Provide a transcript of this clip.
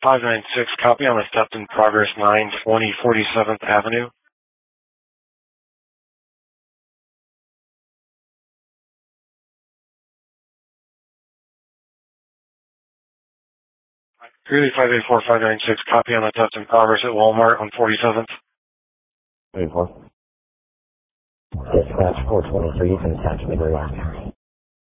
596, copy on a step in progress 920 47th Avenue. Greeley 584-596, copy on a theft in progress at Walmart on 47th. 84. Dispatch 423, you can attach me to the last.